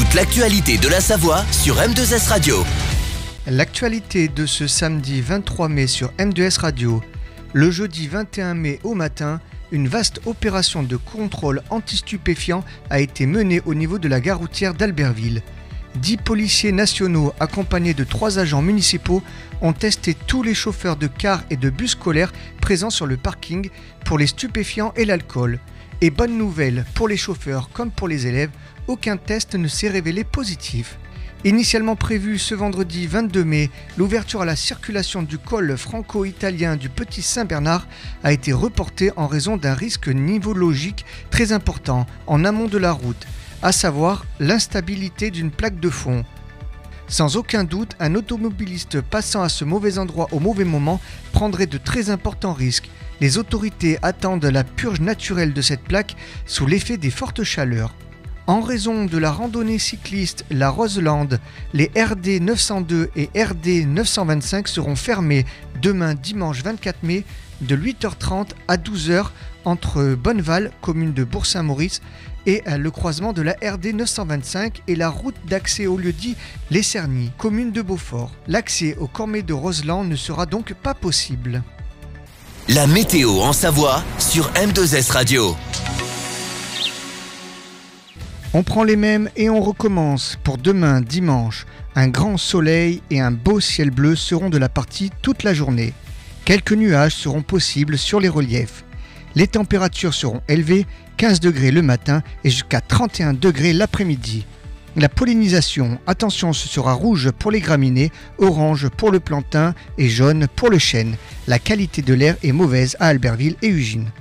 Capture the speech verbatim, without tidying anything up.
toute l'actualité de la Savoie sur M deux S Radio. L'actualité de ce samedi vingt-trois mai sur M deux S Radio. Le jeudi vingt et un mai au matin, une vaste opération de contrôle anti-stupéfiants a été menée au niveau de la gare routière d'Albertville. Dix policiers nationaux accompagnés de trois agents municipaux ont testé tous les chauffeurs de cars et de bus scolaires présents sur le parking pour les stupéfiants et l'alcool. Et bonne nouvelle, pour les chauffeurs comme pour les élèves, aucun test ne s'est révélé positif. Initialement prévu ce vendredi vingt-deux mai, l'ouverture à la circulation du col franco-italien du Petit Saint-Bernard a été reportée en raison d'un risque nivologique très important en amont de la route, à savoir l'instabilité d'une plaque de fond. Sans aucun doute, un automobiliste passant à ce mauvais endroit au mauvais moment prendrait de très importants risques. Les autorités attendent la purge naturelle de cette plaque sous l'effet des fortes chaleurs. En raison de la randonnée cycliste La Roselande, les R D neuf cent deux et R D neuf cent vingt-cinq seront fermés demain dimanche vingt-quatre mai de huit heures trente à douze heures entre Bonneval, commune de Bourg-Saint-Maurice, et le croisement de la R D neuf cent vingt-cinq et la route d'accès au lieu-dit Les Cernies, commune de Beaufort. L'accès au Cormet de Roselande ne sera donc pas possible. La météo en Savoie sur M deux S Radio. On prend les mêmes et on recommence. Pour demain dimanche, un grand soleil et un beau ciel bleu seront de la partie toute la journée. Quelques nuages seront possibles sur les reliefs. Les températures seront élevées, quinze degrés le matin et jusqu'à trente et un degrés l'après-midi. La pollinisation, attention, ce sera rouge pour les graminées, orange pour le plantain et jaune pour le chêne. La qualité de l'air est mauvaise à Albertville et Ugine.